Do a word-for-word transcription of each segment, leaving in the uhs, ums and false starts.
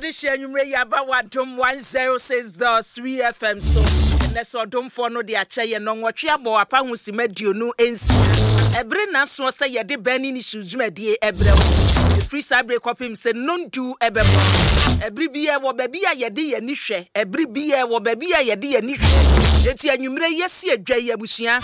Adisha Numre Yaba Wadum one oh six point three F M so Neso Dum for no de achaye no nwotwe abo apa husi medio no ensi ebre na so say ye de bani ni shujumadi ebre the free sabre copy say non do ebebo ebre biye wo baby a ye de ye ni hwe ebre biye wo baby a ye de ye ni hwe eti anwumre yesi adwa ye abusua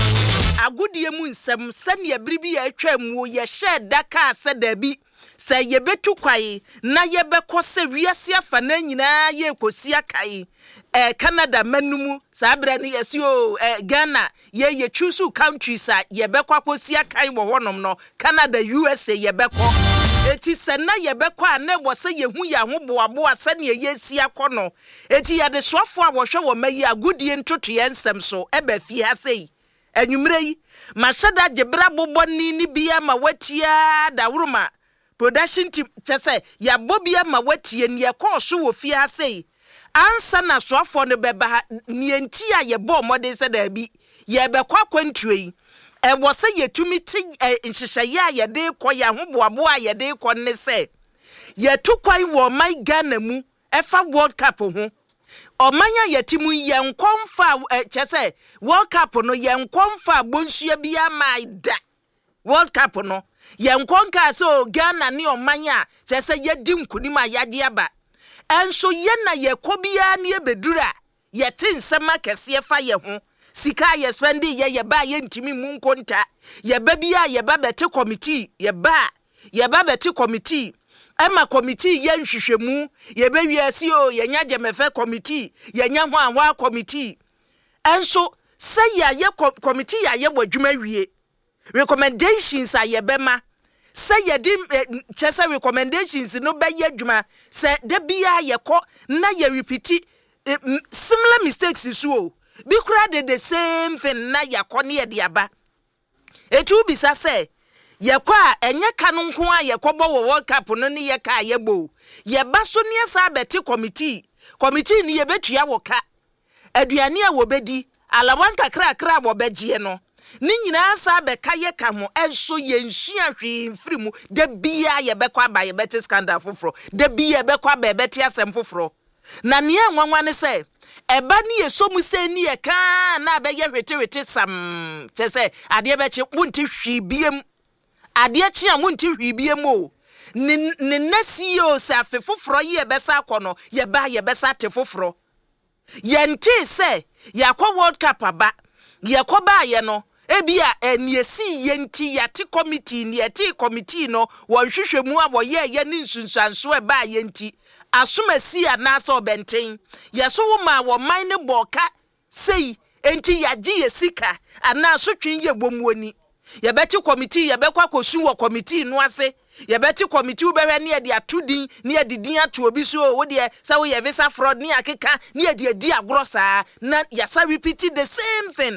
agudie mu nsem sane ebre biye atwa mu ye hye daka ase da bi se ye betu kwai na ye bekose wiase afa na nyina ye kosi akai eh Canada manumu sa bra no yesi o eh Ghana ye ye choose countries a ye bekwa kosi akai wo honom no Canada U S A ye bekọ eti se na ye bekọ na wo se ye hu ya ho boabo ase na ye si akọ eti ye de sofo a wo hwe wo mayi agudie ntoto ye nsem so eba fi ha sei anwumre yi mashada gebra boboni ni bia ma watia da wuruma production team chese ya bobia ma watie ne yakọ wo fi ha sei ansa na soafo no beba nienti a ye bo mode se da bi ye be kwa kwantue e wo se yetumi ti nhyehyeye a ye de kọ ya ho boabo a ye de kọ ne se ye tu kwan wo my Ghana mu efa World Cup ho omanya yetimu ye nkomfa chese World Cup no ye nkomfa bonsuya bia mai da World Cup no ye nkonka so Ghana ni omanya chese ye di nkunim ayade aba enso ye na ye kobia ni ebedura ye tinsema kese fa ye ho sika ye spendi ye ye ba ye ntimi mu nkonta ye ba bia ye ba bete committee ye ba ye ba bete committee Ema committee ye nhwehwemu ye be wiase o ye nya jemefe committee ye nya ho anwa committee enso say ya ye committee ya ye wadwuma wie recommendations a ye bema say ye dim chese recommendations no be ye adwuma say de bia ye ko na ye repeat similar mistakes isu o bi kura de the same thing na ya ko ne ye de aba etu bisa say ye kwa enye kanu nko a ye kobo wo World Cup no ne ye ka ye bo ye baso ne asa beti committee committee ni ye betua wo ka aduane a wo bedi alawan kakra kra wo begie no ni nyina asa be ka ye ka ho enso ye nsua hwe mfiri mu de bia ye bekwa ba ye beti scandal foforo de bia ye bekwa ba beti asem foforo na ne anwanwa ne se eba ni ye so mu se ni ye ka na be ye hwete hwete sam chese ade be chi wonti hwi biem Adia chi a munti hwibie mo ne ne nasi o se afefoforo ye besa akono ye ba ye besa tefoforo ye nti se ye akwa World Cup aba ye koba ye no ebia eniesi ye nti ya te committee ni eti committee no wo hwehwemu a wo ye ye ni nsunsanso e ba ye nti asomasi anasa obenten ye so wo ma wo man ne boka sei enti ya gi ye sika anaso twin ye bomuoni ye beti committee ye bekwa kosu wo committee no ase ye beti committee ubere ne de atudin ne de din ato obi so wo de sa wo ye visa fraud ne akeka ne de adi agro saa na ya sa repeat the same thing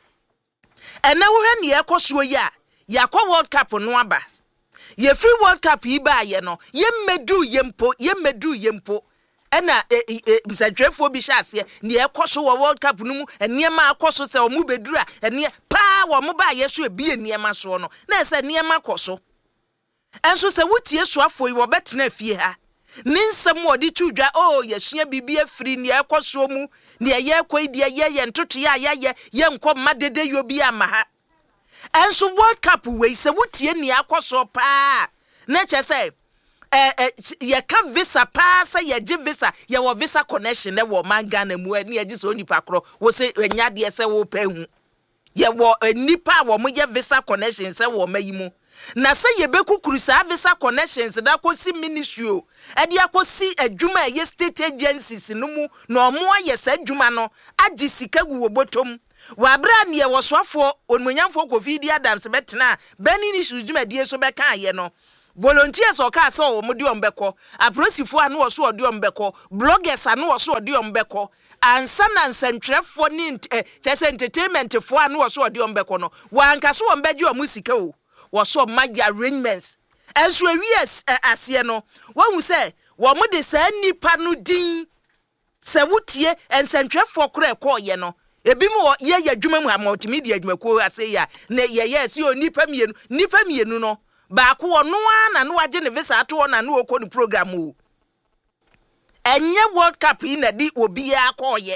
and now when ye koso ya ya kwa World Cup no aba ye free World Cup yi ba ye no ye medu ye mpo ye medu ye mpo ena msadrefo bi hyase ne ekoso wo World Cup no mu eniema akoso se o mu bedura ene pa wo mo ba yeso e bi eniema so no na se eniema akoso enso se wutie suafo yi wo betena fie ha ninsem wo di tudwa o yesua bibia free ne ekoso mu ne ye ekoidi ye ye ntoto ya ya ye ye nko madede yo bi ama ha enso World Cup we se wutie ne akoso pa na che se eh eh ye ka visa pass ye gi visa ye wo visa connection e wo man Ghana mu ani ye gi so nipa kro wo se enya de se wo pa hu ye wo nipa wo mo ye visa connection se wo mayi mu na se ye bekukuru sa visa connections da kosi ministry o e de akosi adwuma ye state agencies no mu na omo aye sa adwuma no agi sika gu wo botom wa bra ne ye wo soafo onmonyamfo Covid Adams betena bani ni shujuma die so be kan ye no volunteers o ka so mo de ombeko aprosifo anu o so ode ombeko bloggers anu o so ode ombeko ansa na nsentwerefo ni chese entertainment fo anu o so ode ombeko no wanka so ombeje o musika o wo so magi arrangements enso awies ase no wahu se wo mo de sa nipa no din se wutie ensentwerefo kro ekoye no ebi mo ye ye adwuma mu ha multimedia adwuma ko ase ya na ye ye si o nipa mienu nipa mienu no ba ko no na no age ne visa to na no okọ ni program o enye World Cup ina di obi akoye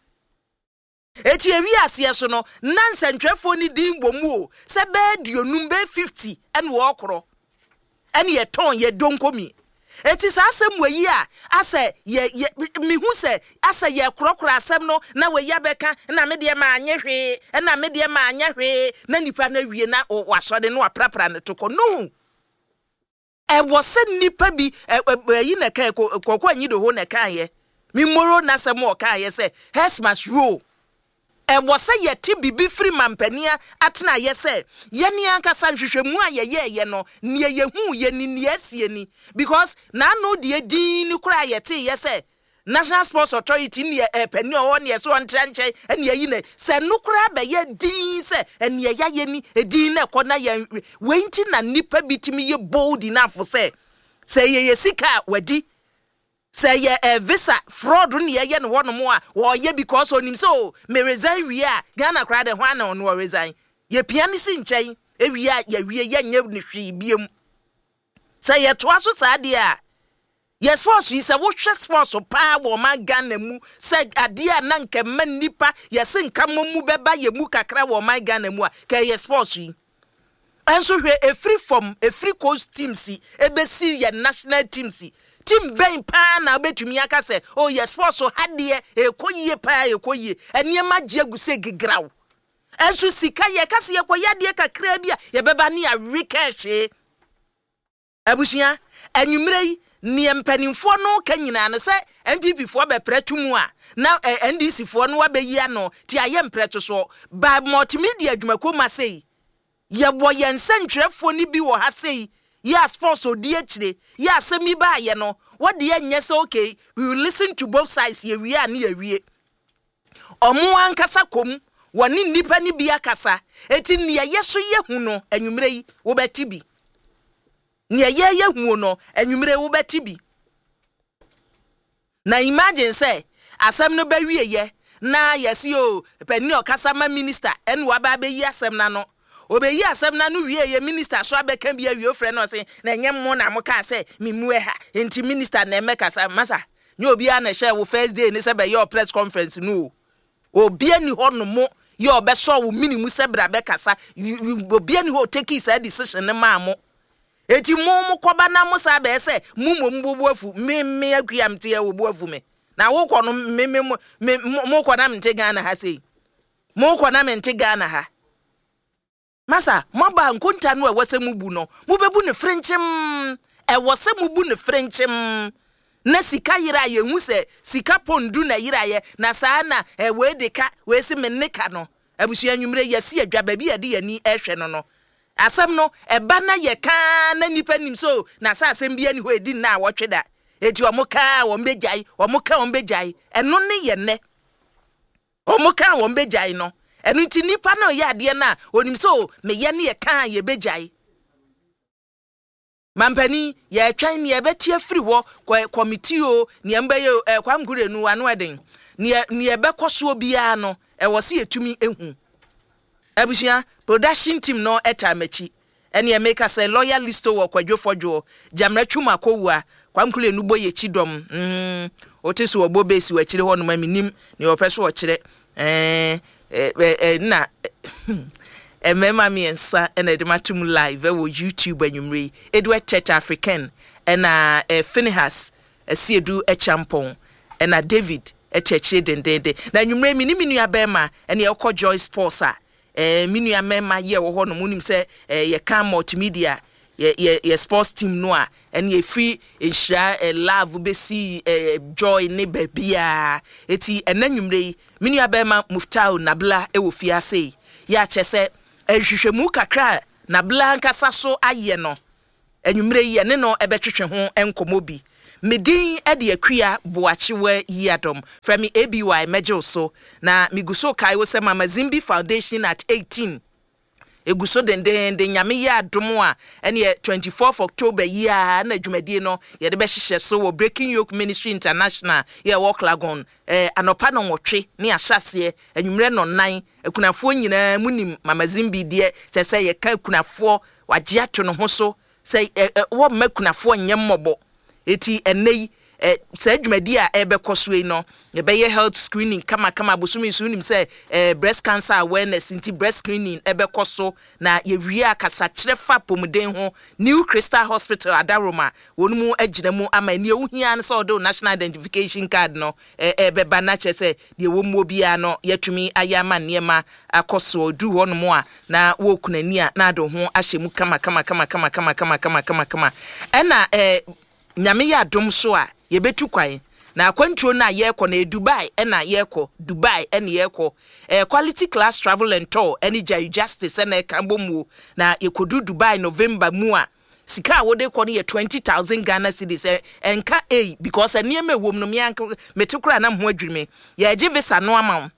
eti ewi ase so no nansentwefo ni din bomu o se be duonum be fifty ene wo okro ene ye ton ye donkomi eti sa asem wayi a ase ye mihu se ase ye krokro asem no na wayi abeka na me de ma anye hwe na me de ma anye hwe na nipa na wie na wasode no aprapra ne toko no e wose nipa bi yi na kan kokko anyi do ho na kan ye mi moro na asem o kan ye se heads must roll e wose ye ti bibi free mampania atena ye se ye ni ankasa hwehwemu a ye ye ye no ne ye hu ye ni ne asie ni because na no de din ni kura ye ti ye se National Sports Authority ni e pani o ne so ntranche ene yi ne se no kura be ye din se ene ye ya ye ni din na ko na ye wenti na nipa bitimi ye bold enough se se ye ye sika wadi say ye a visa fraud ni ye no wono mo a wo ye because onim so me resign wi a Ghana kra de hwan na ono resign ye pia mi si nchen e wi a ye wi ye nye ni hwi biem say ye to aso sa de a ye sports yi say wo hwe sports pa wo ma Ghana mu say ade a na nka man nipa ye se nka momu beba ye mu kakra wo ma Ghana mu a ka ye sports yi enso hwe e free from e free coast team si e be si ye national team si Tim ben pa na betumi aka se oh yes sports so hade e koyie pa e koyie eniema giaguse gigraw enso sika ye kase ye koyade kakra bia ye beba ne a ricochet abusia enwumrei ne mpanimfo no kanyina no se N P P fo be pretumu a na N D C fo no wabeyi ano ti aye mpreto so ba multimedia adwumakoma sei ye boye nsantwerefo ni bi wo ha sei ya sports odi akire ya asemi ba ye no what the enye say okay we will listen to both sides ye wie ani ye wie omo ankasa kom woni nipa ni bi akasa eti ne ye so ye hu no anwumre yi wo beti bi ne ye ye hu no anwumre wo beti bi na imagine say asem no ba wie ye na yesi o pani okasa ma minister en wa ba be yi asem na no obeyi asem na no wie ye minister so abeka bia wie ofre no se na nyem mo na mo ka se mimue ha enti minister na emeka sa masa nye obi a na share wo first day ni se be your press conference no obi ani ho no mo ye obeso wo minimu se bra be kasa obi ani ho take his decision ne ma mo enti mo mo koba na mo sa be se mo mo mbobu afu me me akuam te ya wo bu afu me na wo kɔ no me me mo kɔ na mte Ghana ha sei mo kɔ na mte Ghana ha Masa, maba nkonta no e wose mubu no. Mubebu ne frenchim. E wose mubu ne frenchim. Na sika yira ye hu se sika pondu na yira ye na saa na e we de ka we se meneka no. Abusu anwumre ye se adwa ba bi ade yani ehwe no no. Asem no e ba na ye ka na nipa nim so na saa asem bi ani ho edi na wotwe da. Eti omoka wo mbejai, omoka wo mbejai. Eno ne ye ne. Omoka wo mbejai no. Enu nti nipa no ya ade na onim so me ye ne ye kan ye bejai mampani ye twan ne ye beti afiri wo committee o ne mba ye kwamgure nu anu eden ne ne bekoso bia no e wo se etumi ehu abusia production team no etamachi ene ye make say lawyer listo wo kwadwofodwo jamratwuma kowua kwamkule nu boye chidom mm otiso wo bobesi wa chire ho no maminim ne opeso wo chire eh eh na emema miensa ena de matum live wo YouTube anwumre Edward Tete African ena Finihas Siedu Echampon ena David Echeche dendende na anwumre mi ni minu abema ena ekọ Joy Sports a eh minu amema ye wo ho no munim se ye kan multimedia ye ye ye sports team no a ena ye free enhira love besi Joy ne babia eti ena anwumre minu abema Muftau Nabla e wo fiase ya chese ehwehwemu kakra Nabla nkasa so aye no anwumre ye ne no ebetwetwe ho enkomobi medin e de akua boachewa yiadom from me A B Y mejo so na miguso kai wo se Mama Zimbi Foundation at eighteen eguso denden de nyame ya adom a ene twenty-fourth October ya na dwumadie no ye de be hyehyɛ so wo Breaking Yoke Ministry International ye work lagon eh anopa no nwotwe ne ahyase anwumre no nan akunafo nyina munim Mama Zimbi de che se ye ka akunafo wagye ato no ho so se wo makunafo nyemmobo eti enei eh say dwumadi a ebe kosue no ye be health screening kama kama bosumi so nim say eh breast cancer awareness inti breast screening ebe koso na ye wie akasa kire fa pomuden ho New Crystal Hospital Adaroma wonmu agina mu ama ne ohia ne say do national identification card no eh ebe ba na che say de wo mu obia no yatumi ayama niema akoso du ho no mo a na wo kunani a na do ho ahyemu kama kama kama kama kama kama kama kama kama ena eh nyame ya dom so a ye betu kwan na kwantro na ye ko na Dubai ena ye ko Dubai ena ye ko eh quality class travel and tour eni Jerry Justice ena kambomu na ye kodu Dubai November mu a sika wo de ko ne twenty thousand Ghana cedis enka eh because enieme wom no me anka metukura na ho adwirime ye gi visa no ama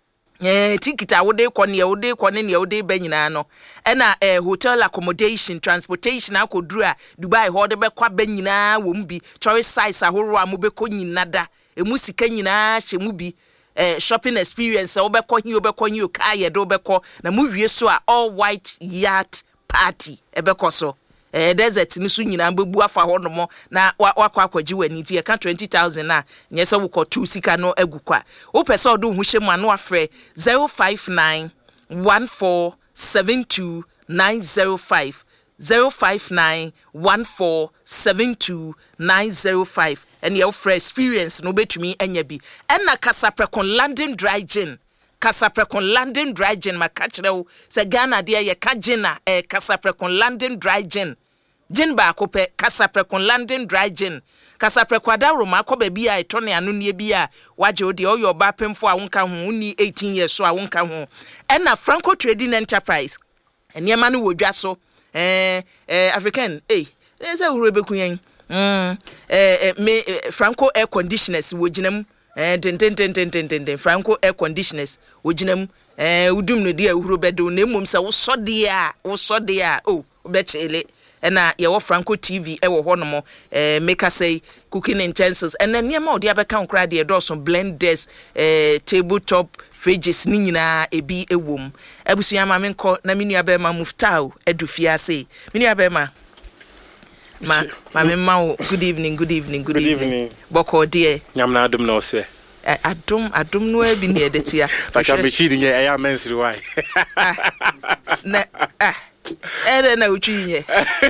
eh tikita wo de ko ne wo de ko ne ne wo de ba nyina no ena eh hotel accommodation transportation akoduru a Dubai ho de be kwa ba nyina wo mbi tourist sites ahoro a mo be ko nyina da emu sika nyina hye mu bi eh shopping experience wo be ko hi wo be ko hi ka ye do be ko na mu wie so a all white yacht party e be ko so eh desert ni so nyina bebu afa ho no mo na wakwa akwaji wani ti e ka twenty thousand na nyese wo ko two sika no agukwa wo pese odo hu hye mu ano afre zero five nine one four seven two nine zero five zero five nine one four seven two nine zero five and your free experience no betumi enya bi enna Kasaprekon London Dry Gin Kasaprekon London Dry Gin makachrew se Ghana de ye ka gin a eh, Kasaprekon London Dry Gin gin ba ko pe Kasaprekon London Dry Gin Kasaprekon Adaroma ko ba bi a etone anu ne bi a waje odi oyo ba pemfo a wonka ho uni eighteen years so a wonka ho enna Franco Trading Enterprise eniema no wodwa so eh eh African eh say urebe kunyan mm eh me Franco air conditioners woginam eh den den den den den den Franco air conditioners woginam eh udum no dia urebe do na emom say wo sode a wo sode a oh obechele na ye wo Franco T V e wo hono eh make say cooking utensils and then niam odi abeka nkra de do so blenders eh tabletop fridges ni nyina ebi ewom abusuya ma menko na menu abema muftau edufiase menu abema ma ma memma good evening good evening good, good evening. evening boko de nyam na adum no se adum adum no abi ne edetia paka be chidi nye eya mensiri why na ah ere na utwinye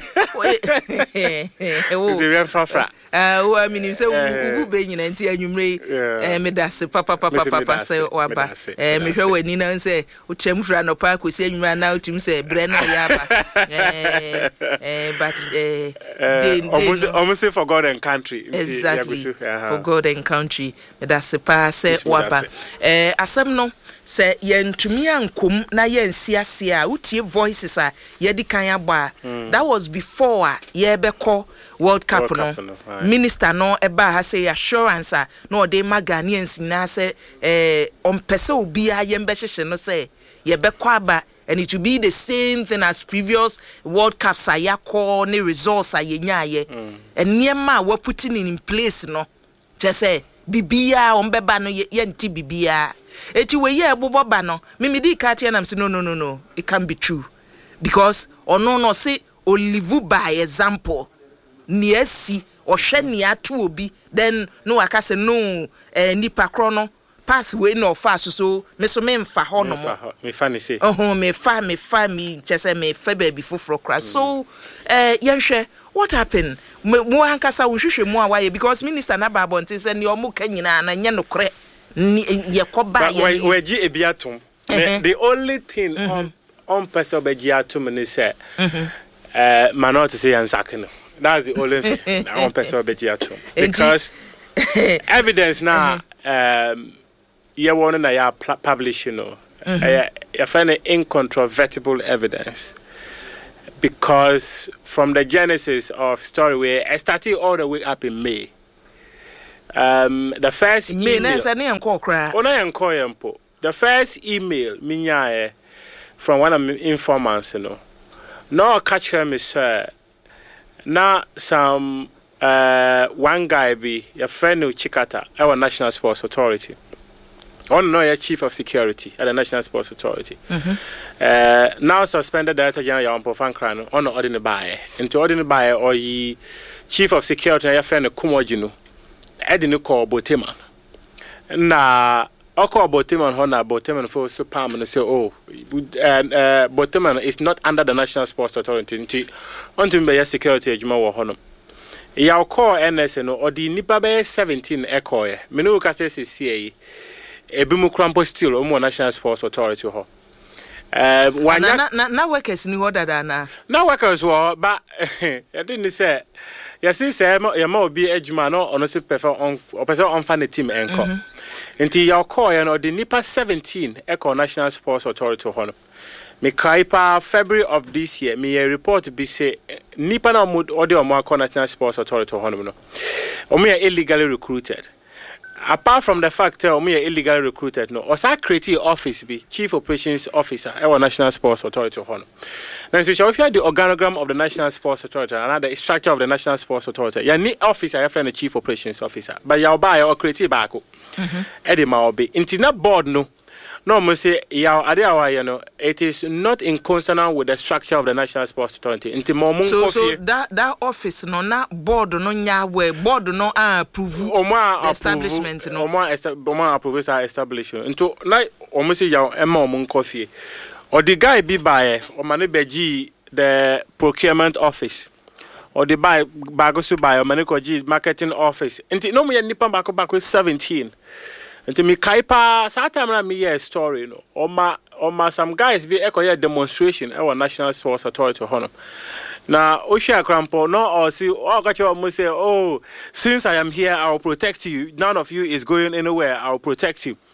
o de bien frafra ah o amini se ubu be nyina nti anwumre eh medase papa papa papa se waba eh mehwe wani na nse utremfra no pa kosi anwumre na utim se bre na ya ba eh eh but eh almost almost for God and country exactly for God and country medase pa se waba eh asem no se yentumi ankom na yensiase a utie voices a yedi kan aba that was before ye beko World Cup no, no minister no eba ha say assurance a no de Ghanaians na say eh on pese obi a ye mbehye no say ye beko aba and it will be the same thing as previous World Cups a yakọ ne results a yenya ye and niema we putting in place no just say bibia on beba no ye nti bibia eti we ye bobo ba no me di ka tia nam say no no no no it can be true because ono no say o live by example ni esi o hwe ni atu obi then no aka say no eh, nipa kro no pathway no fa so me so me mfa ho no mo me fa ni say oh me fa me fa me chese me fa ba bi foforo kra so eh yenhwe what happened mo hankasa wo hwehwe mu a waye because minister na ba bonte say ne o mo ka nyina na nye no kre ye koba ye we gi ebiatum the only thing mm-hmm. on on person obeji atum ni say eh manot say yansake no that's the only thing on person obeji atum because evidence now um ye won na ya publish you know eh you find incontrovertible evidence because from the genesis of story where I started all the way up in May. Um, the first email. The first email, minya from one of my informants, you know. No catch me, sir. Now some uh one guy be your friend who Chikata, our National Sports Authority. Oh no, your chief of security at the National Sports Authority. Mm-hmm. Uh, now suspended Director General Yampo Fankran on the ordinary buyer. Into ordinary buyer or ye chief of security, your friend Kumojino. edin call Boteman na oko Boteman ho na Boteman for so pam no say oh and uh, Boteman is not under the National Sports Authority nti onto be security adwuma wo ho no ya call N S no odi nipa be seventeen ekoye me no ka say see ebi mu krampo still omo National Sports Authority ho eh wanya na na na workers ni ho dada na na workers wo ba e didn't say yes say ya ma obi adwuma no ono se prefer on person on fan team enko nti ya call ya no the nipa seventeen eco National Sports Authority ho no me kaipa February of this year me a report be say nipa na mo odi omo akọ National Sports Authority ho no no omo ya illegally recruited. Apart from the fact that we are illegally recruited, no, osa create office be Chief Operations Officer our National Sports Authority hono. Now, so if you have the organogram of the National Sports Authority and the structure of the National Sports Authority, you need officer, you have the Chief Operations Officer, but you buy or create back. Eddie Maobi. Intina board no. No, must say ya ade you know it is not in consonance with the structure of the National Sports Authority. Inti mo mun so so that that office no na board no nya we board no approve the establishment no omo omo approve sa establishment. Into na omo say ya e ma omo nkofie. Or the guy be by o mane beji the procurement office. Or the buy bagosu buy o mane ko ji marketing office. Inti no mo ya nipa bako bako seventeen. Until me kaipa time na me hear story no or ma or ma some guys be echo demonstration our National Sports Authority honor. Now Oshia Crampo no or see oh got you almost say oh since I am here I will protect you, none of you is going anywhere, I will protect you.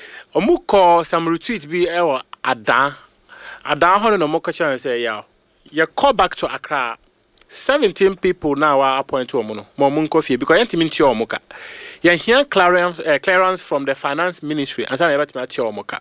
Omu call some retreat be our Adan Adan honor no mokacha and say yeah you call back to Accra. seventeen people now are appointed to Omono, Momun Coffee, because Yantiminti Omoka. You hear clearance, uh, clearance from the Finance Ministry, and some about Matio Omoka.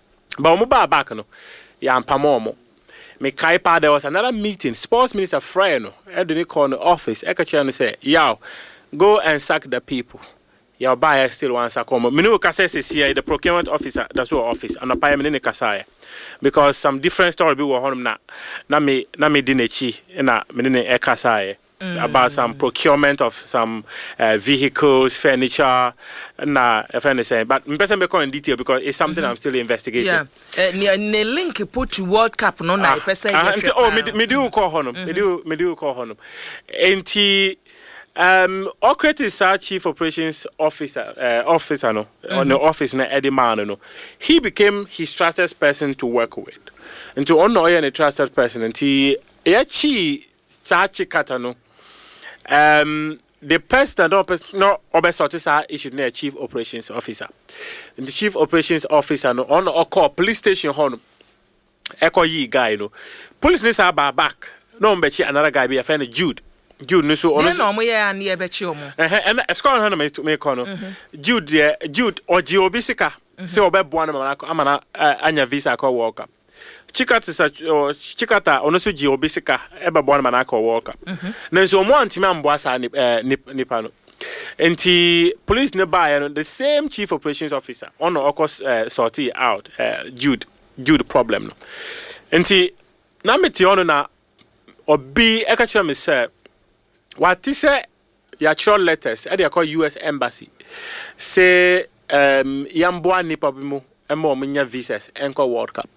But Omuba Bakano, Yan Pamomo. Me Kaipa, there was another meeting, Sports Minister Freno, at the corner office, Ekachan say, Yow, go and sack the people. Your buyer still wants a come. Minu Kasses here, the procurement officer, that's your office, and a payment Kasaya. Because some different story be home na na me na me dinechi na me ne ekasai about some procurement of some uh, vehicles, furniture, na a friend is saying, but me person be in detail because it's something mm-hmm. I'm still investigating. Yeah, uh, ne link put to World Cup no na person. Oh, me me do call honum, me do me do call honum. Enti um Okret is our Chief Operations Officer uh, officer no mm-hmm. on the office na Eddie Man no. He became his trusted person to work with. And to honor a trusted person and he yachi sachi kata no um the person that no obesortisa issued na Chief Operations Officer. And the Chief Operations Officer no on or call police station hon echo yi guy no. Police is back. No mbechi another guy be a friend Jude. Jude no so ono no mo ye an ye bechi omo eh eh e score no me me kono Jude Jude oji obi sika se obeboa no mama amana anya visa akọ World Cup chikata sa chikata ono so ji obi sika e beboa no mana akọ World Cup na so mo antime amboa sa nipa no enti police ne buy no the same Chief Operations Officer ono okos uh, sort it out uh, Jude Jude problem no enti na meti ono na obi e ka kira me say what is it? Your actual letters at the U S Embassy say um Yamboa nipa bimu emo munya visas enko World Cup.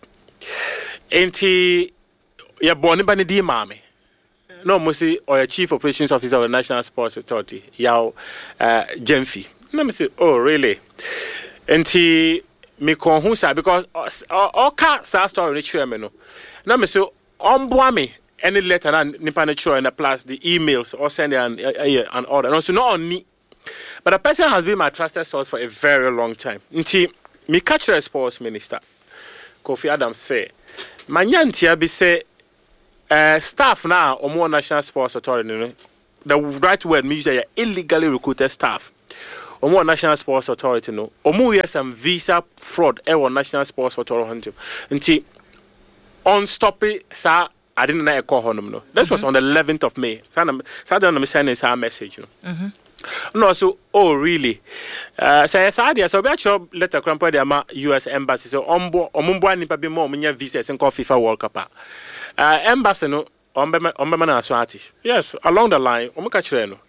Enti ya boni bani di mame. No musi or your Chief Operations Officer of the National Sports Authority, Yao uh Jemfi. No me say, oh really? Enti me konhusa because all ka sa story rich no. No me say omboa me. Any letter and nipa and a plus the emails or send an uh, an order. And also not only, but the person has been my trusted source for a very long time. Nti me catch the sports minister, Kofi Adams say, manyantia be say, uh, staff now or more National Sports Authority. The right word means that illegally recruited staff. Or more National Sports Authority no. Or more yes some visa fraud. Or National Sports Authority. Nti on stop it, sir. I didn't know call him no. This mm-hmm. was on the eleventh of May. Saturday I'm sending our message, you know. Mm-hmm. No, so oh really? Uh say Saturday so be actually letter crampo the U S Embassy so ombo ombo nipa be more munya visas in FIFA World Cup. Uh embassy no ombe ombe na so ati. Yes, along the line omuka kire no.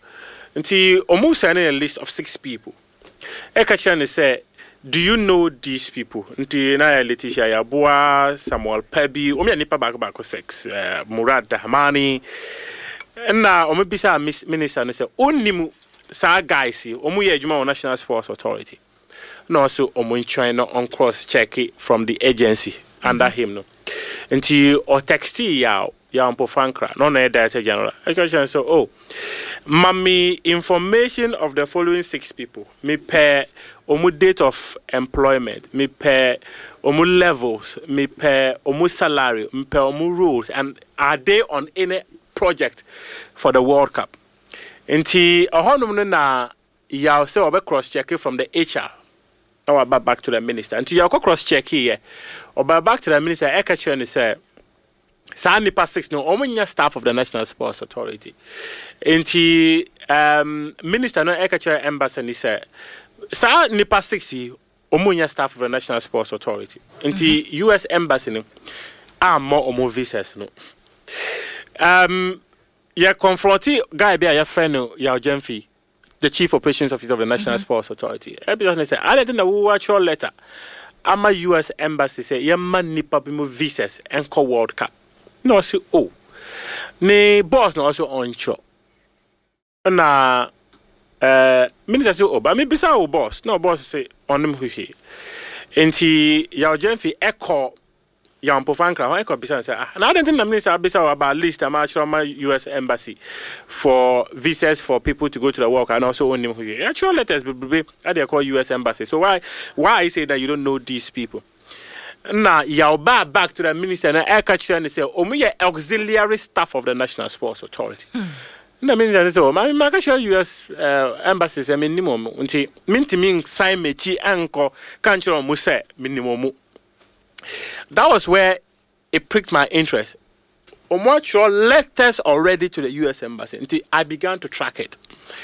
Nti omu sending a list of six people. Ekachan say, do you know these people? Nti na Letitia Yabua, Samuel Pebi, omi nipa back back six, uh, Murad Dahmani. Na omu bisa minister ne say, onimu sa guys, omu ye juma National Sports Authority. No, so omu trying on cross check it from the agency mm-hmm. under him no. Nti o texti ya ya ampo fankra no na director general. Ekachan so oh. Mami information of the following six people. Me pay omu date of employment. Me pay omu levels. Me pay omu salary. Me pay omu rules. And are they on any project for the World Cup? Nti ahonom na ya say obe cross check from the H R. Now back back to the minister. Nti ya cross check here. Oba back to the minister. Eka chwe say. Sa nipa six no omunya staff of the National Sports Authority. Enti um minister no ekachere embassy ni say sa nipa six omunya staff of the National Sports Authority. Enti mm-hmm. U S embassy no am more omo visas no. Um ya confronti guy be ya friend no ya Jemfi, the chief operations officer of the National mm-hmm. Sports Authority. Everybody say I didn't know actual letter. Ama U S embassy say ya man nipa be mo visas enko World Cup. No, say oh, ne boss no also on show. Na uh, minister say oh, but me bisa oh boss. No boss say on him here. Enti ya Jemfi echo ya ampo fankra. Ho echo bisa say ah. Na I don't think the minister bisa about list am actually my U S embassy for visas for people to go to the work and also on him here. Actual letters be be I they call U S embassy. So why why I say that you don't know these people? Na ya ba back to the minister na e catch and say omu ye auxiliary staff of the National Sports Authority. Hmm. Na minister say o ma ma catch U S uh, embassy say minimum unti minti sign mechi anko kanchiro mu say minimum. That was where it pricked my interest. Omu actual letters already to the U S embassy until I began to track it.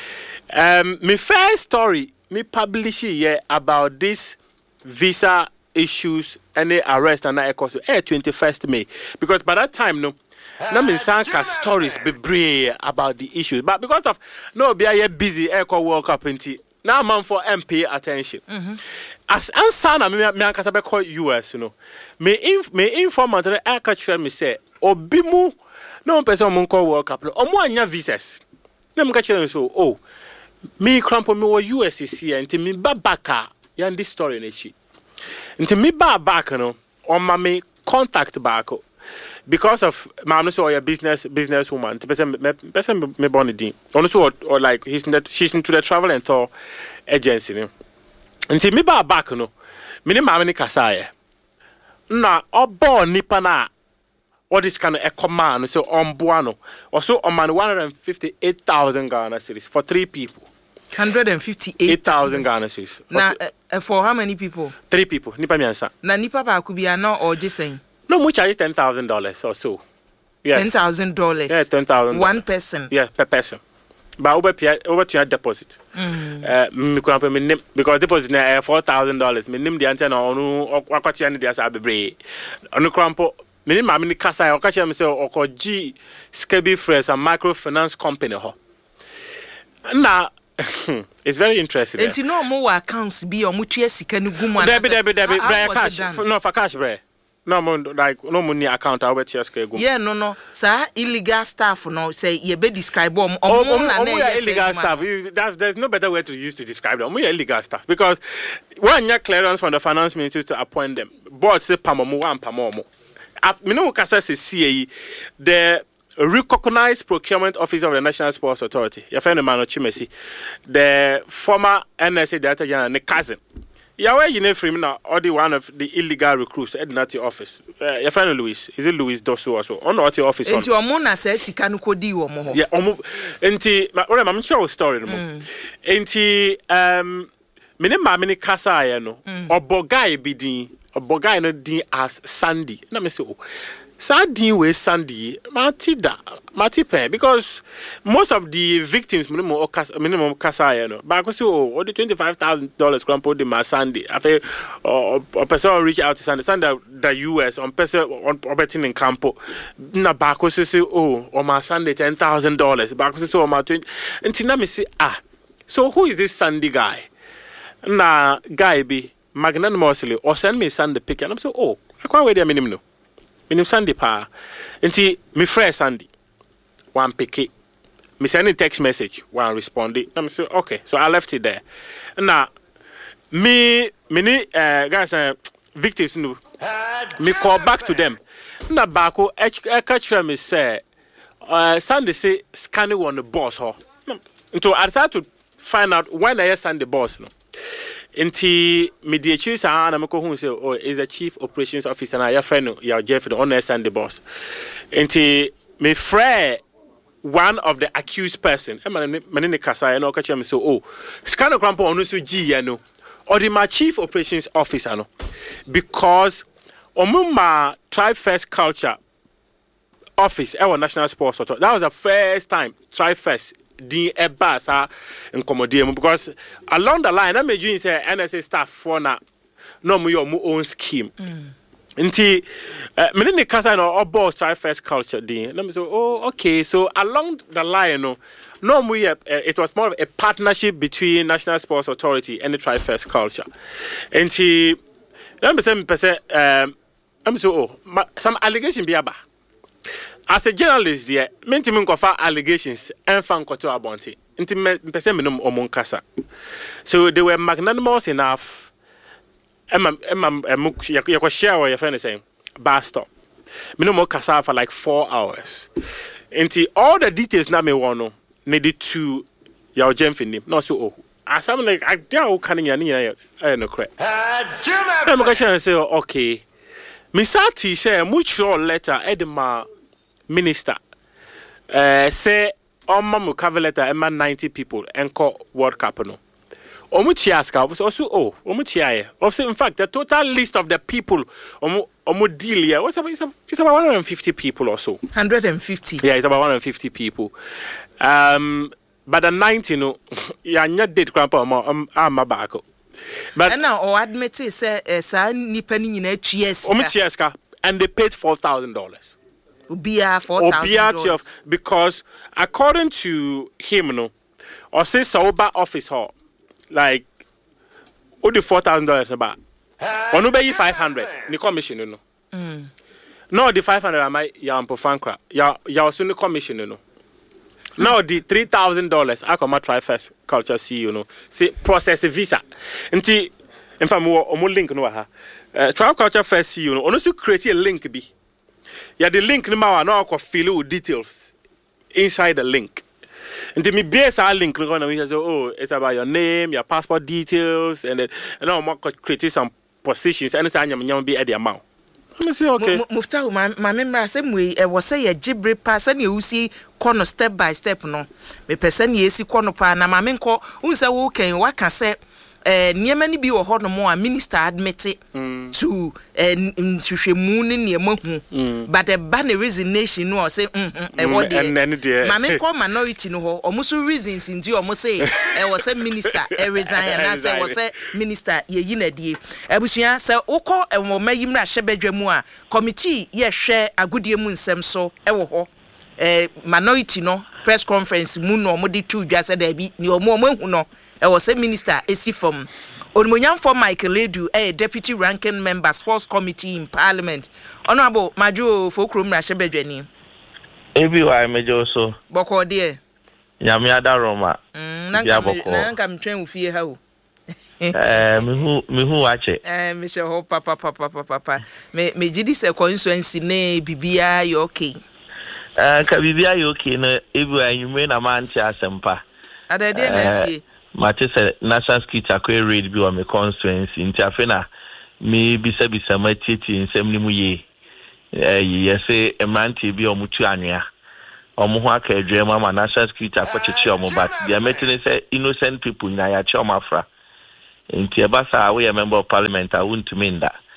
Um my first story me publish here about this visa issues any arrest and that equals to twenty-first of May because by that time no no mean sanka stories be brave about the issues but because of no be a busy echo World Cup inti now man for M P attention mm-hmm. as answer na me me ankasa be call U S you know me inf me informant na aka tell me say obi mu no person mo call World Cup o mo anya visas na me ka tell so oh me crampo me wo U S C inti me babaka yan this story na chi Nti me ba back no on my contact back because of my so your business business woman person person me born din also or like he's in the, she's into the travel and tour agency no nti me ba back no me ni ma me ni kasaye na obo nipa na what is kind of a command so on boano also on man one hundred fifty-eight thousand Ghana cedis for three people one hundred fifty-eight thousand Ghana cedis. Na uh, for how many people? Three people. Nipa miansa. Na nipa ba could be no or just saying. No, we charge ten thousand dollars or so. Yes. Ten thousand dollars. Yeah, ten thousand. One person. Yeah, per person. But over over to your deposit. Mm. Uh, because deposit na four thousand dollars. Me nim the answer na onu akwachi ani dia sa bebre. Onu krampo. Me nim ma me ni kasa o kachi am say okoji Skebi Fresh and microfinance company ho. Na it's very interesting. And you know more accounts be or mutual sika nu gumu. Debi debi debi bre cash. No for cash bre. No mo like no money account I bet yes go. Yeah no no. Sir illegal stuff no say you be describe om om na illegal stuff. That's there's no better way to use to describe them. We illegal stuff because when you clearance from the finance ministry to appoint them. Board say pamomo one pamomo. Me no kasa say C A the recognized procurement officer of the National Sports Authority. Your friend Emmanuel Chimesi, the former N S A director general, ne cousin. Yawe you know from now, or the one of the illegal recruits at the office. Uh, your friend Louis, is it Louis Dosso also? On what your office? Into Omona says he can kodi omo. Yeah, omo. Enti, I'm sure a story. Enti, um, many mammy casa no, or bogai bidin, or bogai no din as Sandy. Na me say oh. Sadly, we Sandy, Matida, Matipe, because most of the victims, minimum minimum Kasaya, no, but I say, oh, what the twenty-five thousand dollars grandpa de my Sandy. I feel, or person reach out to Sandy, Sandy, the U S on person on operating in Campo. Na Bako say, oh, or my Sandy ten thousand dollars. Bako say, oh, my twenty. And Tina me say, ah, so who is this Sandy guy? Na guy be magnanimously or send me Sandy pick, and I'm so, oh, I can't wait a minimum. No. Minim Sandy pa. Nti me friend Sandy. One pick it. Me send a text message. One respond it. I'm say okay. So I left it there. Now me many uh, guys uh, victims no. Me call back to them. Na bako I catch them say uh, Sandy say scanning on the boss ho. Until I started to find out when I send the boss no. Inti mediachi sa na meko hu say oh is the chief operations officer na your friend your Jeff the owner and the boss. Inti me friend one of the accused person e mane ne kasa e na okacha me say oh scan grandpa onu so gi ya no or the my chief operations officer no because omuma Try First Culture office e our national sports authority. That was the first time Try First the ebasa in commodity because along the line I made you say N S A staff for na no mo your own scheme. Nti me ne kasa no obo Try First Culture din. Let me say oh okay so along the line no no mo it was more of a partnership between National Sports Authority and the Try First Culture. Nti let me say me person um I'm so oh some allegation be aba. As a journalist, there, many men confirm allegations and found koto abonti. Inti person minum omon kasa. So they were magnanimous enough. Emma, Emma, you could share what your friend is saying. Bar stop. Minum kasa for like four hours. Inti all the details na me wano needed to your gem finim. No so oh. As I'm like I doubt can you any I no correct. I'm going to say okay. Misati say mutual letter Edema. Minister, uh, say, Oma mu cover letter emma ninety people and call World Cup no. Omuchiaska was also oh, Omuchiaye. Also, in fact, the total list of the people Omu Omudilia was about it's about one hundred fifty people or so. one hundred fifty. Yeah, it's about one hundred fifty people. Um, but the ninety no, yeah, not dead grandpa um am bako. But and now or admit say uh, sa nipa ni nyina chiaska. Omuchiaska and they paid four thousand dollars. Ubia four thousand dollars. Because according to him, no, or say Sauba office hall, like, what the four thousand dollars about? Or no, pay five hundred. The commission, you know. Mm. No, the five hundred. I might ya ampo fankra. Ya ya also the commission, you know. Now the three thousand dollars. I come at Try First Culture see, you know. Say process a visa. Until in fact, more more link no ha. Try Culture First see, you know. Also create a link be. Yeah, the link now I can fill with details inside the link. And to me, base our link, we say, oh, it's about your name, your passport details, and then and now I could create some positions. And say I'm be at the amount. I say okay. Mufta, my my memory same way. I was say a jibre person you see corner step by step no. Me person you see corner pa na my men call. Who say okay? What can say? Uh, niema ni bi wo ho no mo a minister admit mm. to nhwehwe mu ne niema hu but the ban resignation no say mm e wo de ma me call minority no ho omo so reasons nti omo say e wo say minister e resign and say wo say minister ye yi na die abusua say ukọ e wo mayimra hyebedwa mu a committee ye hwe agodie mu nsem so e wo ho eh minority no press conference mu no mo de two dwa say da bi ni omo omo hu no e was a minister esi from Onmonyam for Michael Edu a deputy ranking member sports committee in parliament honorable Majo Fokrom na Shebedwani ebi wa mejo so boko de nyame ada Roma mm nanka nanka mtwen ufie ha o eh me hu me hu ache eh me she ho papa papa papa me me gidi se constituency ne bibia yo okay eh ka bibia yo okay no ebi wa nyume na manche asempa adade na sie Mate say national skit akwe read bi o me constituency nti afena me bisa bisa matiti nsem ni mu ye eh yese emanti bi o mutu anwea o mu ho aka adwema ma national skit akwacheche o mu but dia metene say innocent people na ya che o mafra nti e ba sa we a member of parliament I won't mean that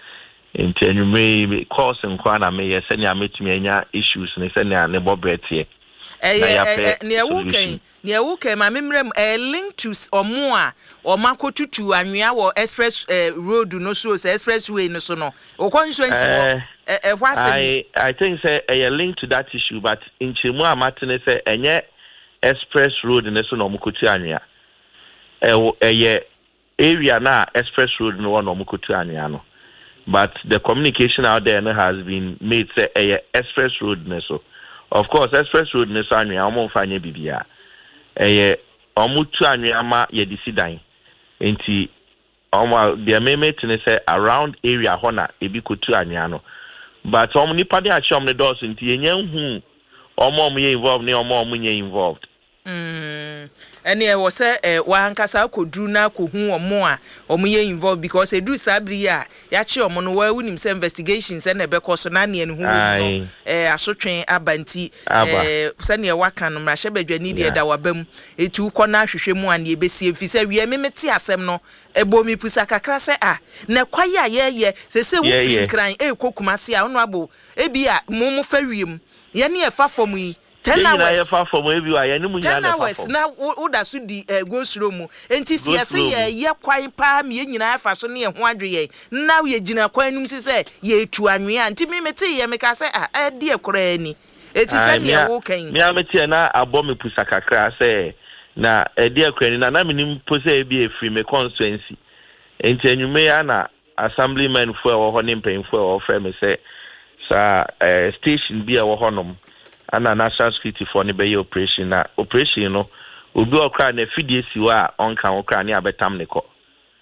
nti anwumre course nkwa na me ye sene ametumi anya issues ne sene ne bobrete eh ne awukan ne awukan ma memrem eh link to omo a omakotutu anwea wo express road no so expressway no so no o constituency eh eh I I think say a link to that issue, but in Chimu amatene say enye express road ne so no omokotu anwea eh eh area na express road no no omokotu anwea no. But the communication out there has been made say a express road neso. Of course, express road neso anwe amo mfanye bibia. Eh omutu anwe ama ye disidan. Enti omo the meme ne say around area hona ebi kotu anwe no. But omo nipa de achi omo dos enti enye hu omo omo ye involved ne omo omo nye involved. Mm. And I was say wa hankasa kodru na ko hu omo a omo ye involved because edu sabri a ya che omo no wa wunim say investigations and ebe koso na ne hu no eh asotwen abanti eh se ne waka no mra hye badwani de da wabam etu ko na hwehwe mu an ye besie fi se wie memete asem no ebo mi pusa kakra se a na kwaye a ye ye se se wo fi kran e kokumase a ono abo e bi a mo mo fa wiem ye ne e fa fom yi ten hours ten hours na woda so di go slow mu enti siase ye ye kwan pa me nyina afa so ne ho adwe na ye gina kwan num si se ye etu anwea enti me mete ye me ka se ah de ekora ani enti se me wo kan me amete na abo me pusa kakra se na de ekora ani na na me nim po se bi efri me constituency enti anwume ya na assemblyman fo e wo ho ne mpen fo e wo frɛ me se sa station bi e wo honom ana national security for ne be operation na operation no obi okra na fidie siwa onka okra ne abetam ne ko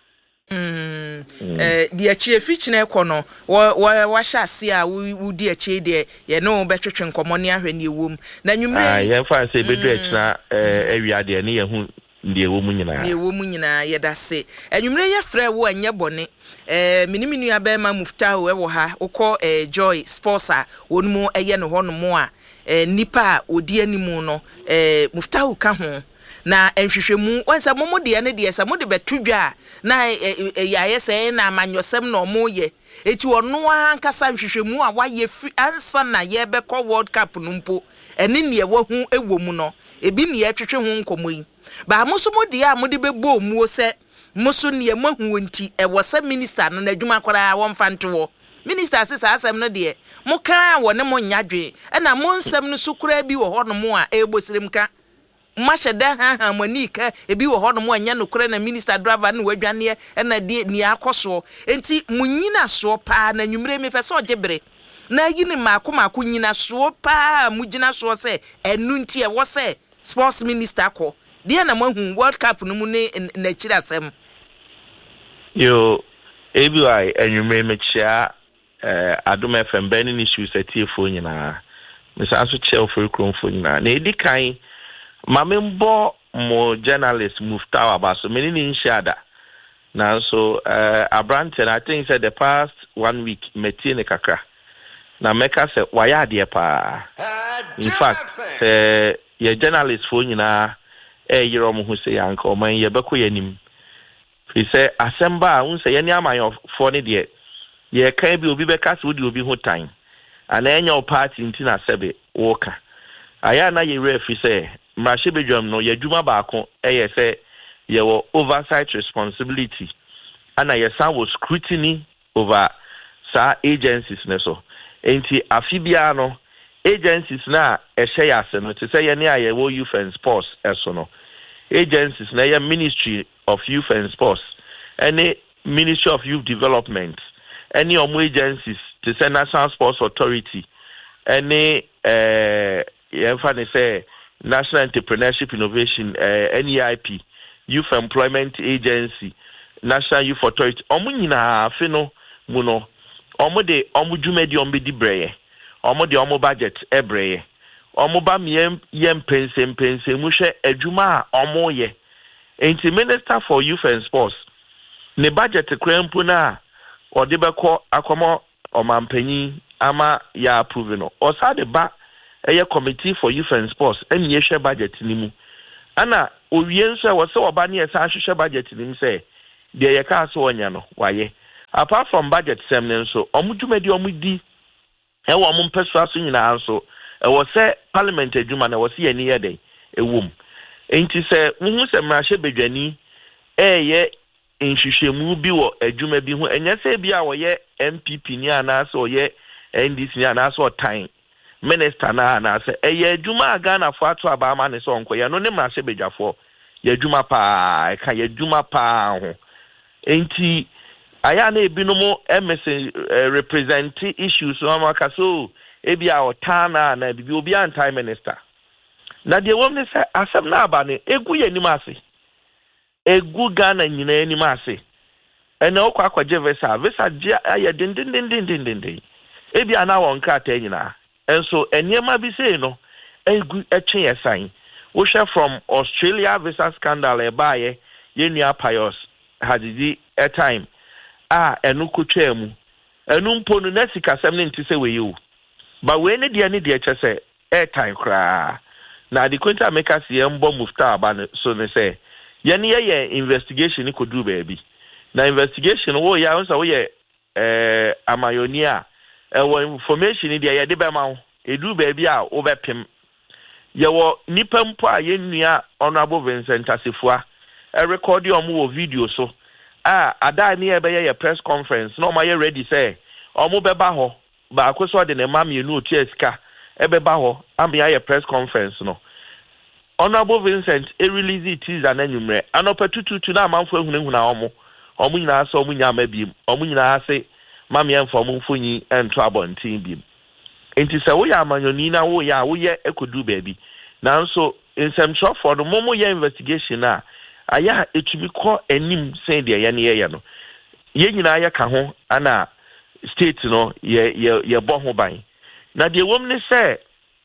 mm eh di achi fichine ko no wo wa sha ase a wo di achi de ye no betwetwe nkomo ne ahwe ne ewom na nwumre ah ye fa se bedu achi na eh awia de ne ye hu ndi ewom nyina ne ewom nyina ye da se nwumre ye frɛ wo anya bone eh miniminu abema Muftau e wo ha ukọ eh Joy Sports a wonmu eye no ho no mo a eh nipa odi animu no eh Muftau ka ho na enhwehwemu wansa momo de ne de sa mo de betudwa na yaye se na amanyosem na omo ye eti ono ankasa nhwehwemu a waye ansa na ye bekọ World Cup no mpo ene ne wo hu ewo mu no ebi ne ye twetwe ho nkomo yi ba muso mo de a mo de bebo mu se muso ne mahu nti e wo se minister no na adwuma kwara wo mfanto minister se sa asem no de mo kan wo ne mo nyadwe e na mo nsem no sukura bi wo ho no mo a e bosirem ka masheda ha ha monika ebi wo ho no mo anya no kura na minister driver no wadwane e na de ni akoso enti munyina so pa na nwumre me pese ojebre na yini mako mako nyina so pa mugina so se enu nti e wo se sports minister ko de na mahu World Cup no mu ne na kira asem yo ebi ai enwumre me chia eh Adom F M bani issues atiefo nyina me sanso chia ofori kronfo nyina na edi kan mamembo mo journalist Muftau abaso meni ni nshada na so uh, Abranten I think said the past one week metie ne kakra na meka se waya de pa in fact eh ye journalist fo nyina eh yero mo hu se yanka o man ye beko yanim fi se asemba un se ye ni aman fo ne de ye kan bi obi beka se odi obi ho tan ana enya o party ntina sebe woka aya na ye refi se Mrashe bedwam no yadwuma baako eye se ye wo oversight responsibility ana ye san wo scrutiny over sa agencies ne so enti afibia no agencies na ehye yase no te se ye ne aye wo youth and sports eso no agencies na ye Ministry of Youth and Sports any Ministry of Youth Development any omo agencies te se National Sports Authority any eh ye fa ne se National Entrepreneurship Innovation uh, N E I P Youth Employment Agency National Youth Authority omo nyina afi no mu no omo de omo dwumadi omo di breye omo de omo budget ebreye omo ba miem yem pensem pensem mu hwe adwuma a omo ye enti Minister for Youth and Sports ne budget krampu na ode beko akomo omampanyi ama ya approve no osade ba eye committee for youth and sports eni ye hwe budget ni mu ana owie nso wo se oba ne ye sa hwe budget ni mu se de ye ka so onya no waye apart from budget sem ne nso omu dwumadi omu di e wo omu mpesua so nyina nso e wo se parliament adwuma na wo se yani ye den ewum enti se muhu se mrahye bedwani eye nhwehwemu bi wo adwuma bi ho enye se bi a wo ye M P P ni ana so ye N D C ni ana so time minister na ana se eye adwuma aga na fo ato aba ma ne so onkoye no ne mrahye bedwafo ye adwuma pa e ka ye adwuma pa ho enti aya na ebinom emese represent issues no maka so ebi a otana na bibi obi an time minister na de wom ne se asem na aba ne egu ye nim ase egu Ghana nyina anim ase ene okwa akwaje visa visa je aye din din din din din din ebi ana won krata nyina enso eniema bi sei no egu etwe yesan wo hwe from Australia visa scandal e baaye ye nua Pius Hadidi a time ah enu kotwa mu enu mpo no na sikasem ne ntise we o ba we ne de ne de kyese airtime kra na the kwenta make se mbo mufta aba so ne se ye ne ye investigation ko do baabi na investigation wo ya so wo ye eh amayonia e wo information de ye de be ma wo edu baabi a wo bepem ye wo nipa mpo a ye nua honorable Vincent Asifua e record your wo video so ah ada ni ebe ye press conference no ma ye ready say omo beba ho ba akoso de ne mam ye no tiesika ebeba ho am ye press conference no honorable Vincent e release it is an anumre anopetutu na amamfo ehunu na omo omo nyina so omo nya mabiem omo nyina ase mam ye mfo omo mfonyi ento abontin biem enti se wo ya amanyoni na wo ya wo ye ekodu baabi na nso nsem for no momo ye investigation na aya etumi ko enim sen de ye ne ye no ye nyina ya ka ho ana state no ye ye ye bo ho ban na de wom ne se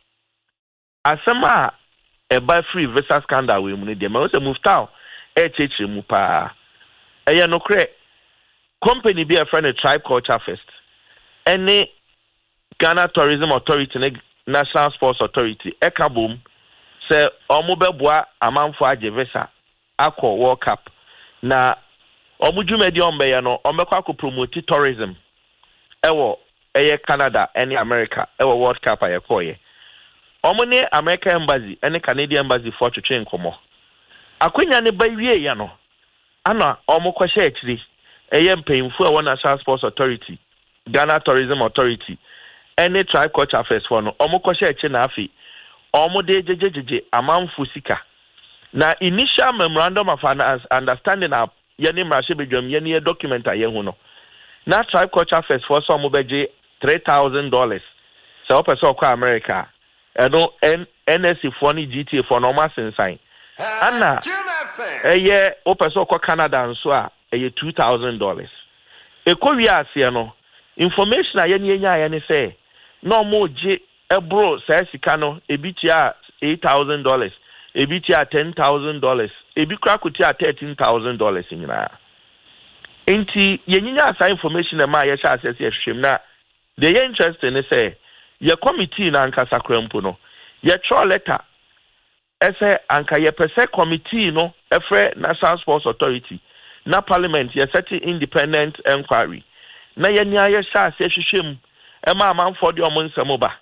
asema e ba free visa scandal we mu ne de ma se mufta e cheche mu pa eye no kre company be a friend a Tribe Culture Fest any Ghana Tourism Authority ne National Sports Authority e ka bom se omo beboa amanfo age visa akọ World Cup na omudwumedi ombe ya no ombekwa ko promote tourism ewo eye Canada ene America ewo World Cup ayekoye omune American embassy ene Canadian embassy for twetwe nkomo akwanya ne ba wie ya no ana omukwahye akiri eye mpemfu ewo National Sports Authority Ghana Tourism Authority ene Tribe Culture Fest for no omukwahye akiri na afi omude jejejeje amanfu sika na initial memorandum of understanding na yeni mrashe bedwam yeni document aye hu no na Tribe Culture Fest for some beje three thousand dollars so opeso kwa America eno N S C for ni G T A for no ma sensan ana eye opeso kwa Canada nso a eye two thousand dollars ekowi ase no information aye ni enya aye ne say no mo je ebro say sika no ebitia eight thousand dollars ebi at ten thousand dollars ebi kra kuti at thirteen thousand dollars nyina enti yenyinya asa information na ma ye sha access ye hwem na the interest in say ye committee na anka sakrampo no ye throw letter ese anka ye pese committee no efre National Sports Authority na parliament ye set independent inquiry na ye nia ye sha access hwem e ma amanfo de omo nsemo ba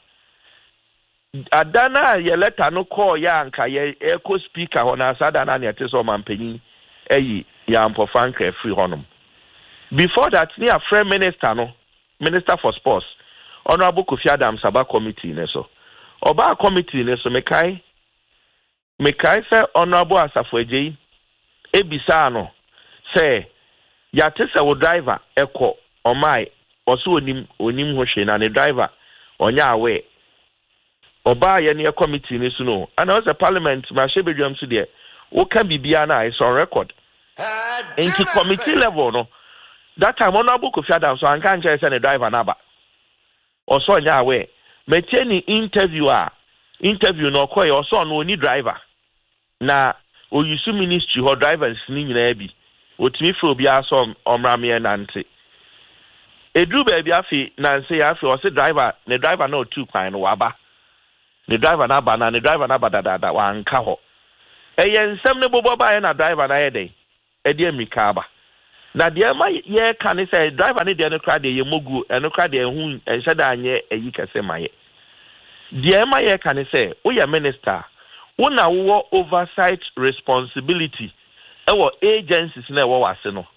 adana ye letter no call ya anka ye echo speaker ho na sada na ne teso mampanyi eyi ya ampofa nka free honum before that ni a friend minister no minister for sports honorable Kofi Adams Aba committee ne so oba committee ne so mekai mekai se honorable Asafo Agyei ebisa no say ya tese wo driver ekọ omai oso onim onim ho hwe na ne driver onya awe oba ye ne committee ni so no and as a parliament ma shebedwam so de wo ka bibia na is on record into committee level no that time honorable Kofi Adams so an kan say ne driver na ba oso nya awe metie ni interviewer interview no koy oso no ni driver na oyusu ministry ho drivers ni nyina bi otimi fro bia so omrame nante edu ba bia fi nanse ya fi o se driver ne driver na otu kwan no waba the driver na ba na the driver na ba da da da wa nka ho eye nsem ne bobo ba na driver na yede e de amika ba na deɛ ma yɛ ka ne sɛ driver ne deɛ no kra deɛ yɛ mogu ɛno kra deɛ hu ɛhyɛ da anyɛ ayi kɛse ma yɛ deɛ ma yɛ ka ne sɛ woyɛ minister wo na wo oversight responsibility ɛwɔ agencies na ɛwɔ wase no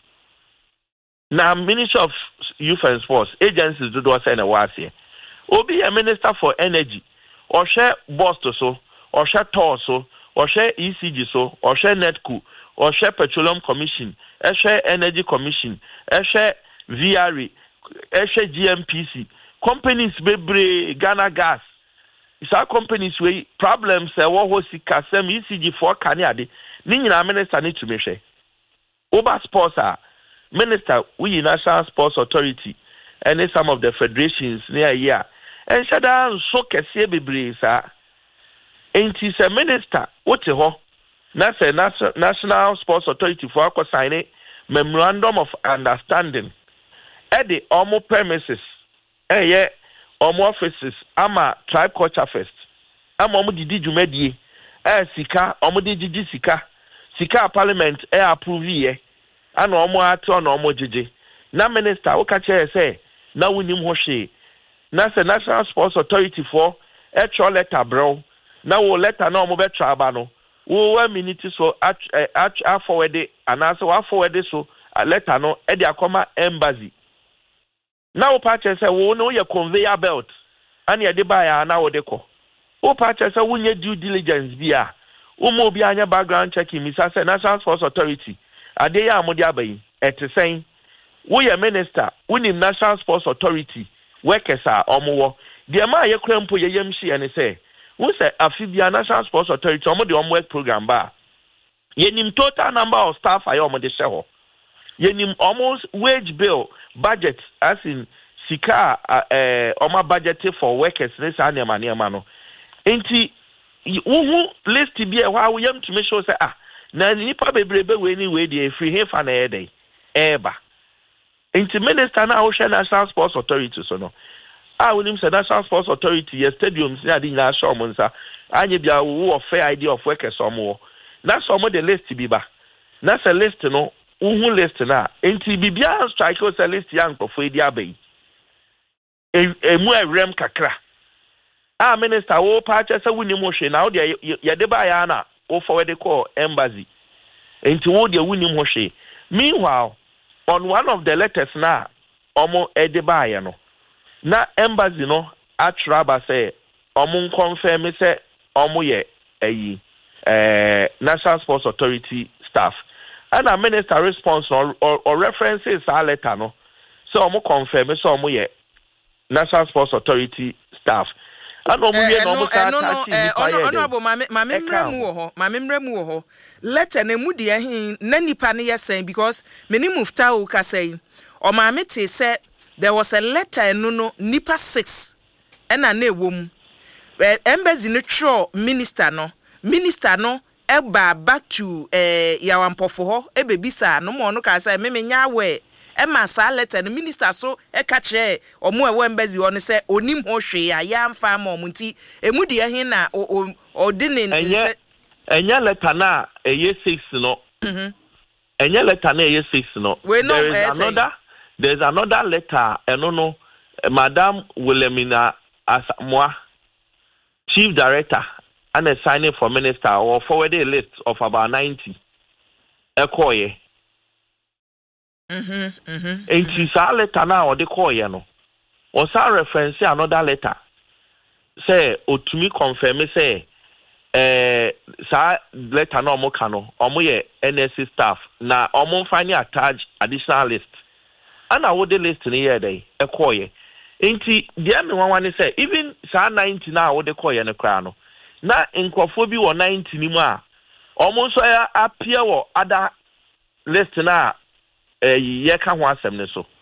na Ministry of Youth and Sports agencies do do say na wase obi yɛ minister for energy ɔhwɛ boss to so ɔhwɛ toll so ɔhwɛ E C G so ɔhwɛ netco ɔhwɛ petroleum commission ɛhwɛ energy commission ɛhwɛ V R A ɛhwɛ G M P C companies bebre Ghana Gas isa companies we problems ɛwɔ hɔ sika sɛm E C G for kane ade ni nyina minister ne tumi hwɛ over sports a minister we National Sports Authority and some of the federations near here and said so kɛseɛ bebre saa enti sɛ minister wote hɔ na sɛ National Sports Authority for akɔ sign memorandum of understanding at the omo premises ɛyɛ omo offices ama Tribe Culture Fest ama omo didi dwumadie eh sika omo didi sika sika parliament eh approve ye ana omo ato na omo jeje na minister wo ka kye say na wonim ho hwe na sɛ National Sports Authority for e tro letter bro na wo letter na omo be traba no wo wa minute so at at forward ana so wa forward so letter no e de akoma embassy na wo pa kye say wo no ye conveyor belt ana ye de ba ya na wo de ko wo pa kye say wo nye due diligence bia wo mo bi anya background checking mi sa say National Sports Authority ade ya amode abayi etesen wo ye minister wo ni National Sports Authority workers a omo de ma ye krampo ye yemhye ene say wo say afibia National Sports Authority omo de omo work program ba ye nim total number of staff aye omo de hye ho ye nim almost wage bill budget as in sika eh omo budget for workers ne sa ne ma ne ma no enti wo list bi e wa wo yam to make sure say ah na nipa bebrebe we ni we dey free he fa na e dey eba enti minister na wo hwe National Sports Authority so no ah wonim say National Sports Authority ye stadiums ni ade nyina show mo nsa anye bia wo fair idea of workers omo na so mo the list bi ba na say list no wo list na enti bibia strike o say list ya nkofo edi abai emu ewrem kakra ah minister wo pa che say wonim ho hwe na wo de ye de ba ya na wo forward call embassy enti wo de wonim ho hwe meanwhile on one of the letters na omo edeba ya no na embassy no atraba say omo confirm say omo ye ayi eh National Sports Authority staff and a minister response or, or, or references a letter no so omo confirm say omo ye National Sports Authority staff and omo ye no omo ka ta chi honorable mame mame mremu wo ho mame mremu wo ho letter na mu de hin na nipa ne yesen because meni mufta o ka say o mame te say there was a letter no no nipa six ena na ewom embassy no tro minister no minister no eba back to eh yawampofo ho ebebisa no mo no ka say me menya we e ma sa letter no minister so e ka kire omo ewo embassy ho no say onim ho hwe ya ya mfa ma omo nti emu de hin na o de ne enye enye letter na eye six no mhm enye letter na eye six no there is another there's another letter eno no Madam Wilhelmina Asamoah Chief Director and a signing for minister or forward a list of about ninety ekoye mhm mhm enti sa letter na o de koye no o sa reference another letter say otumi confirm say eh sa letter na omo ka no omo ye N S C staff na omo find attach additional list ana wo de list ni ye dey ekoye enti dia me wan wan say even sa ninety na wo de koye no kra no na nkofo bi wo ninety ni mu a omo so ya appear wo other list na eh ye ka ho asem ne so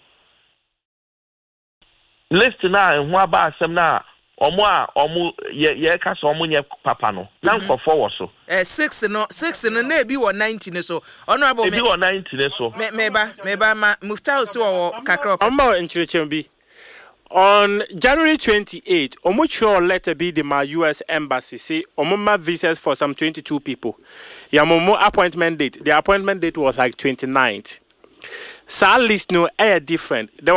list na ho aba asem na omo a omo ye ye ka so omo nye papa no na nkofo wo so eh six no six no na bi wo ninety ne so honorable me bi wo ninety ne so me me ba me ba ma mufta so wo kakra omo enchirichem bi on January twenty-eighth omucho letter be the my U S embassy say omuma visas for some twenty-two people yamomo appointment date the appointment date was like twenty-ninth saa list no ɛyɛ different. There